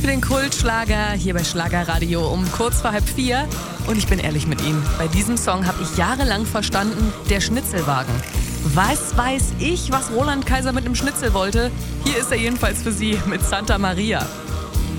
Für den Kultschlager hier bei Schlagerradio um kurz vor 3:30. Und ich bin ehrlich mit Ihnen, bei diesem Song habe ich jahrelang verstanden, der Schnitzelwagen. Was weiß ich, was Roland Kaiser mit einem Schnitzel wollte? Hier ist er jedenfalls für Sie mit Santa Maria.